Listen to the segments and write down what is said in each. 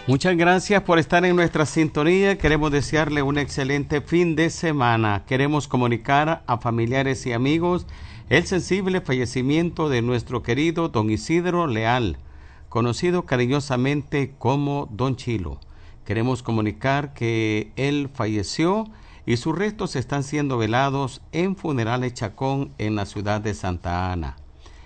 Muchas gracias por estar en nuestra sintonía. Queremos desearle un excelente fin de semana. Queremos comunicar a familiares y amigos el sensible fallecimiento de nuestro querido don Isidro Leal, conocido cariñosamente como Don Chilo. Queremos comunicar que él falleció y sus restos están siendo velados en Funerales Chacón en la ciudad de Santa Ana.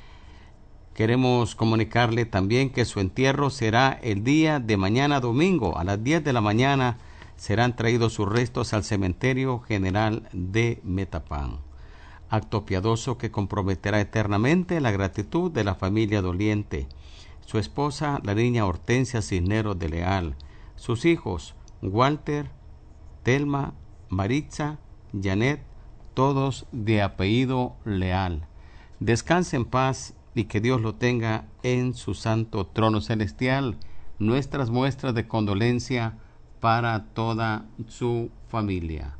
Queremos comunicarle también que su entierro será el día de mañana domingo. A las 10 de la mañana serán traídos sus restos al Cementerio General de Metapán. Acto piadoso que comprometerá eternamente la gratitud de la familia doliente. Su esposa, la niña Hortensia Cisneros de Leal. Sus hijos, Walter, Telma, Maritza, Janet, todos de apellido Leal. Descanse en paz y que Dios lo tenga en su santo trono celestial. Nuestras muestras de condolencia para toda su familia.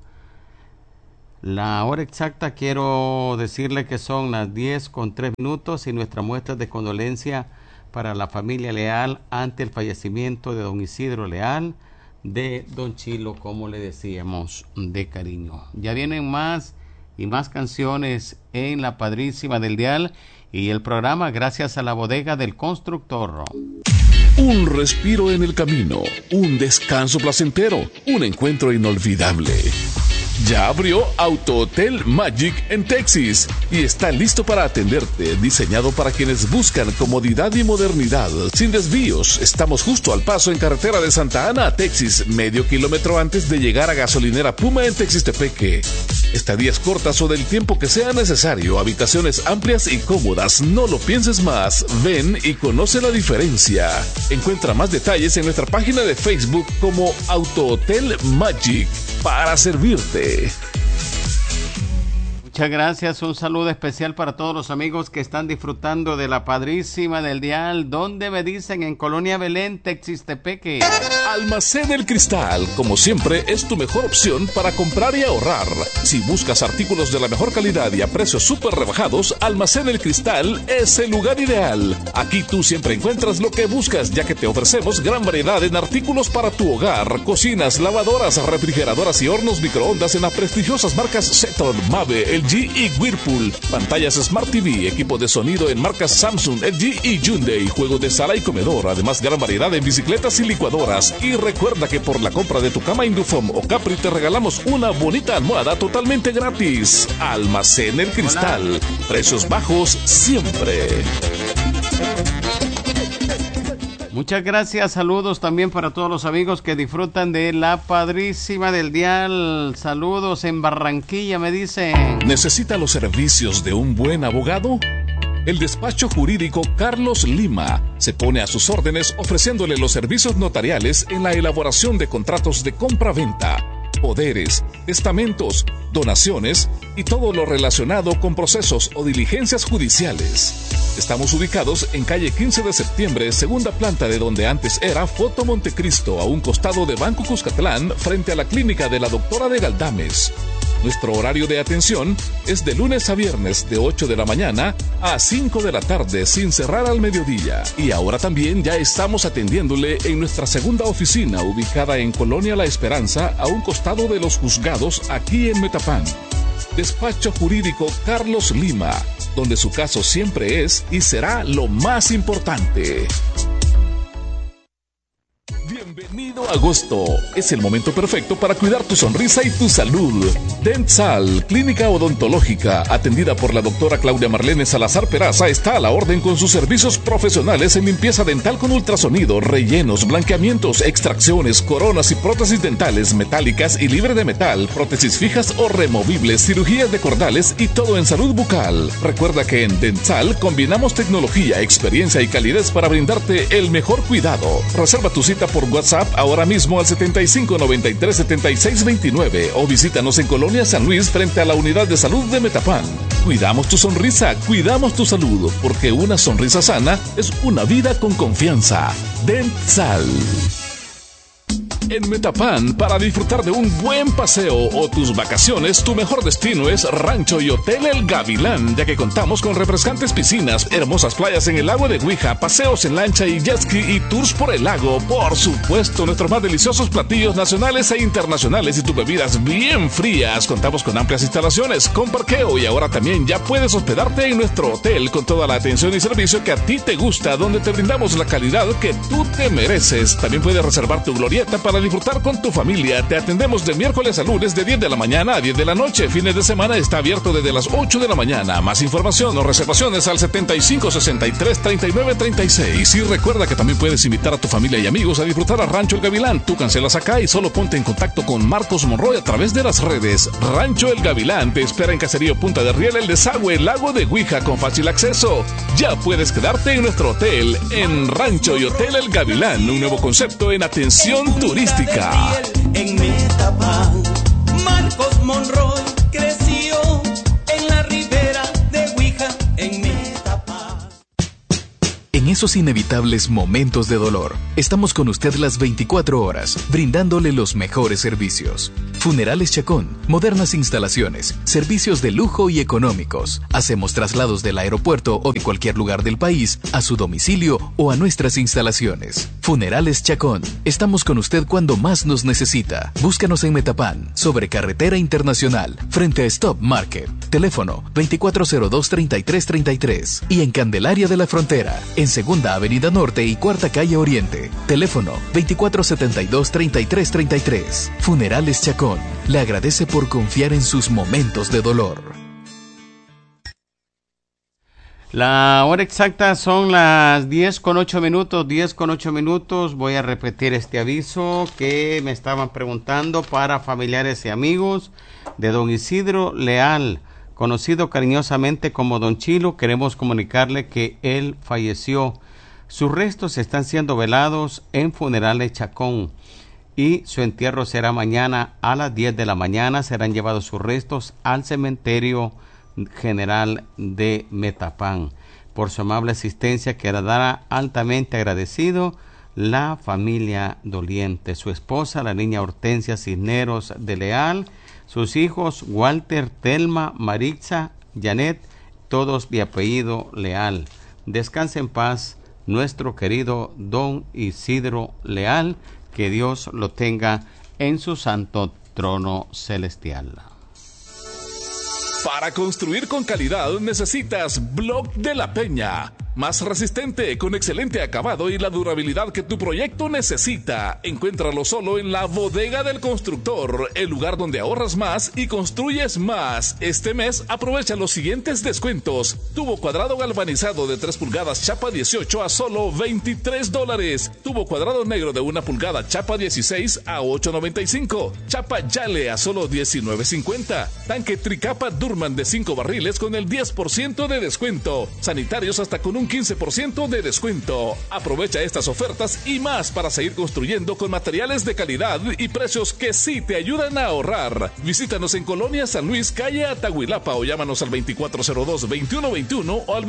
La hora exacta quiero decirle que son las 10:03 y nuestra muestra de condolencia para la familia Leal ante el fallecimiento de don Isidro Leal, de don Chilo, como le decíamos de cariño. Ya vienen más y más canciones en La Padrísima del Dial y el programa gracias a la bodega del constructor. Un respiro en el camino, un descanso placentero, un encuentro inolvidable. Ya abrió Auto Hotel Magic en Texas y está listo para atenderte, diseñado para quienes buscan comodidad y modernidad, sin desvíos. Estamos justo al paso en carretera de Santa Ana a Texas, medio kilómetro antes de llegar a gasolinera Puma en Texistepeque. Estadías cortas o del tiempo que sea necesario, habitaciones amplias y cómodas. No lo pienses más, ven y conoce la diferencia. Encuentra más detalles en nuestra página de Facebook como Auto Hotel Magic, para servirte. Muchas gracias, un saludo especial para todos los amigos que están disfrutando de La Padrísima del Dial, donde me dicen en Colonia Belén, Texistepeque. Almacén El Cristal, como siempre, es tu mejor opción para comprar y ahorrar. Si buscas artículos de la mejor calidad y a precios súper rebajados, Almacén El Cristal es el lugar ideal. Aquí tú siempre encuentras lo que buscas, ya que te ofrecemos gran variedad en artículos para tu hogar, cocinas, lavadoras, refrigeradoras y hornos microondas en las prestigiosas marcas Seton, Mave, LG y Whirlpool, pantallas Smart TV, equipo de sonido en marcas Samsung, LG y Hyundai, juegos de sala y comedor, además gran variedad en bicicletas y licuadoras. Y recuerda que por la compra de tu cama Indufom o Capri te regalamos una bonita almohada totalmente gratis. Almacén El Cristal. Hola. Precios bajos siempre. Muchas gracias, saludos también para todos los amigos que disfrutan de La Padrísima del Dial. Saludos en Barranquilla, me dicen. ¿Necesita los servicios de un buen abogado? El despacho jurídico Carlos Lima se pone a sus órdenes ofreciéndole los servicios notariales en la elaboración de contratos de compra-venta, poderes, testamentos, donaciones y todo lo relacionado con procesos o diligencias judiciales. Estamos ubicados en calle 15 de septiembre, segunda planta de donde antes era Foto Montecristo, a un costado de Banco Cuscatlán, frente a la clínica de la doctora de Galdames. Nuestro horario de atención es de lunes a viernes de 8 de la mañana a 5 de la tarde sin cerrar al mediodía. Y ahora también ya estamos atendiéndole en nuestra segunda oficina ubicada en Colonia La Esperanza a un costado de los juzgados aquí en Metapán. Despacho Jurídico Carlos Lima, donde su caso siempre es y será lo más importante. Bienvenido a agosto. Es el momento perfecto para cuidar tu sonrisa y tu salud. Dental, clínica odontológica, atendida por la doctora Claudia Marlene Salazar Peraza, está a la orden con sus servicios profesionales en limpieza dental con ultrasonido, rellenos, blanqueamientos, extracciones, coronas y prótesis dentales metálicas y libre de metal, prótesis fijas o removibles, cirugías de cordales y todo en salud bucal. Recuerda que en Dental combinamos tecnología, experiencia y calidez para brindarte el mejor cuidado. Reserva tu cita por WhatsApp ahora mismo al 7593-7629 o visítanos en Colonia San Luis frente a la Unidad de Salud de Metapán. Cuidamos tu sonrisa, cuidamos tu salud, porque una sonrisa sana es una vida con confianza. Dental. En Metapan, para disfrutar de un buen paseo o tus vacaciones, tu mejor destino es Rancho y Hotel El Gavilán, ya que contamos con refrescantes piscinas, hermosas playas en el lago de Huija, paseos en lancha y jet ski y tours por el lago. Por supuesto, nuestros más deliciosos platillos nacionales e internacionales y tus bebidas bien frías. Contamos con amplias instalaciones, con parqueo y ahora también ya puedes hospedarte en nuestro hotel con toda la atención y servicio que a ti te gusta, donde te brindamos la calidad que tú te mereces. También puedes reservar tu glorieta para disfrutar con tu familia. Te atendemos de miércoles a lunes de 10 de la mañana a 10 de la noche. Fines de semana está abierto desde las 8 de la mañana. Más información o reservaciones al 7563-3936. Y recuerda que también puedes invitar a tu familia y amigos a disfrutar a Rancho El Gavilán. Tú cancelas acá y solo ponte en contacto con Marcos Monroy a través de las redes. Rancho El Gavilán te espera en Caserío Punta de Riel, El Desagüe, Lago de Huija, con fácil acceso. Ya puedes quedarte en nuestro hotel, en Rancho y Hotel El Gavilán, un nuevo concepto en atención turística. En Metapan, Marcos Monroy creció en la ribera de Huija, en Metapan. En esos inevitables momentos de dolor, estamos con usted las 24 horas, brindándole los mejores servicios. Funerales Chacón, modernas instalaciones, servicios de lujo y económicos. Hacemos traslados del aeropuerto o de cualquier lugar del país a su domicilio o a nuestras instalaciones. Funerales Chacón, estamos con usted cuando más nos necesita. Búscanos en Metapan, sobre Carretera Internacional, frente a Stop Market. Teléfono 2402-3333 y en Candelaria de la Frontera, en Segunda Avenida Norte y Cuarta Calle Oriente. Teléfono 2472-3333. Funerales Chacón le agradece por confiar en sus momentos de dolor. La hora exacta son las 10:08. Voy a repetir este aviso que me estaban preguntando para familiares y amigos de don Isidro Leal, conocido cariñosamente como Don Chilo. Queremos comunicarle que él falleció. Sus restos están siendo velados en Funerales Chacón y su entierro será mañana a las 10 de la mañana. Serán llevados sus restos al cementerio general de Metapan. Por su amable asistencia quedará altamente agradecido la familia doliente, su esposa, la niña Hortensia Cisneros de Leal, sus hijos Walter, Telma, Maritza, Janet, todos de apellido Leal. Descanse en paz nuestro querido don Isidro Leal, que Dios lo tenga en su santo trono celestial. Para construir con calidad necesitas Block de la Peña. Más resistente, con excelente acabado y la durabilidad que tu proyecto necesita. Encuéntralo solo en la Bodega del Constructor, el lugar donde ahorras más y construyes más. Este mes aprovecha los siguientes descuentos. Tubo cuadrado galvanizado de 3 pulgadas chapa 18 a solo $23. Tubo cuadrado negro de 1 pulgada chapa 16 a $8.95. Chapa Yale a solo $19.50. Tanque Tricapa Durman de 5 barriles con el 10% de descuento. Sanitarios hasta con un 15% de descuento. Aprovecha estas ofertas y más para seguir construyendo con materiales de calidad y precios que sí te ayudan a ahorrar. Visítanos en Colonia San Luis, calle Atahuilapa, o llámanos al 2402-2121 o al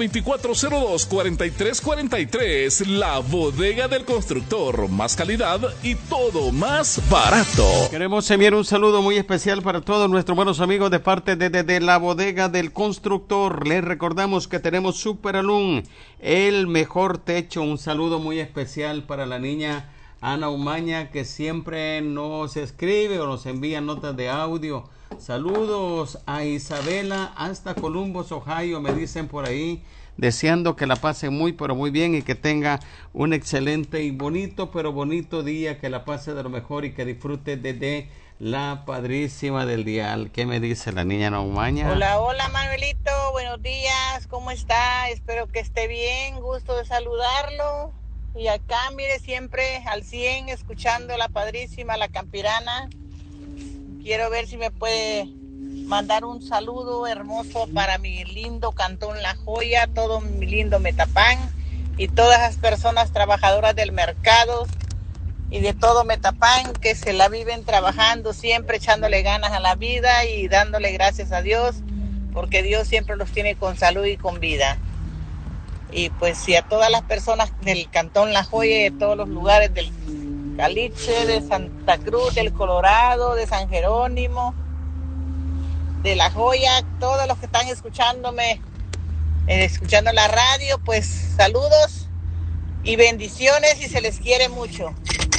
2402-4343. La Bodega del Constructor. Más calidad y todo más barato. Queremos enviar un saludo muy especial para todos nuestros buenos amigos de parte de la Bodega del Constructor. Les recordamos que tenemos Super Alum, el mejor techo. Un saludo muy especial para la niña Ana Umaña, que siempre nos escribe o nos envía notas de audio. Saludos a Isabela hasta Columbus, Ohio, me dicen por ahí, deseando que la pase muy pero muy bien y que tenga un excelente y bonito pero bonito día, que la pase de lo mejor y que disfrute de la padrísima del dial. ¿Qué me dice la niña Naumaña? Hola, hola Manuelito, buenos días, ¿cómo está? Espero que esté bien, gusto de saludarlo. Y acá, mire, siempre al 100, escuchando la padrísima, la Campirana. Quiero ver si me puede mandar un saludo hermoso para mi lindo Cantón La Joya, todo mi lindo Metapan y todas las personas trabajadoras del mercado y de todo Metapan, que se la viven trabajando siempre, echándole ganas a la vida y dándole gracias a Dios, porque Dios siempre los tiene con salud y con vida. Y pues, y a todas las personas del Cantón La Joya y de todos los lugares Caliche, de Santa Cruz, del Colorado, de San Jerónimo, de La Joya, todos los que están escuchándome, escuchando la radio, pues saludos y bendiciones y se les quiere mucho.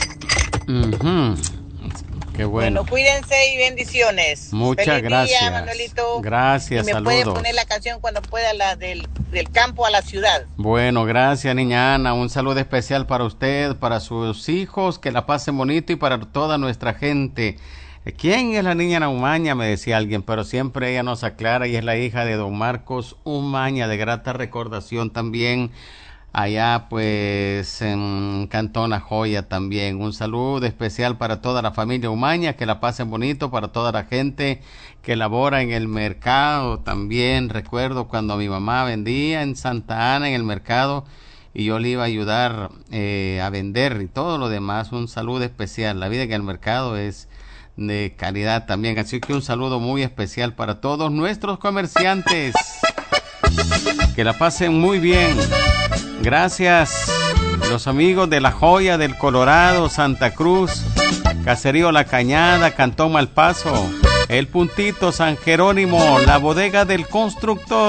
Qué bueno. Bueno, cuídense y bendiciones. Muchas Feliz gracias. día, Manuelito. Gracias, y me saludos. puede poner la canción cuando pueda, la del campo a la ciudad. Bueno, gracias, niña Ana. Un saludo especial para usted, para sus hijos, que la pasen bonito y para toda nuestra gente. ¿Quién es la niña Ana Umaña? Me decía alguien, pero siempre ella nos aclara y es la hija de don Marcos Umaña, de grata recordación también. Allá pues en Cantón La Joya también. Un saludo especial para toda la familia Umaña, que la pasen bonito, para toda la gente que labora en el mercado también. Recuerdo cuando mi mamá vendía en Santa Ana en el mercado y yo le iba a ayudar a vender y todo lo demás. Un saludo especial. La vida en el mercado es de calidad también, así que un saludo muy especial para todos nuestros comerciantes. Que la pasen muy bien. Gracias, los amigos de La Joya, del Colorado, Santa Cruz, Caserío La Cañada, Cantón Malpaso, El Puntito, San Jerónimo, la bodega del constructor.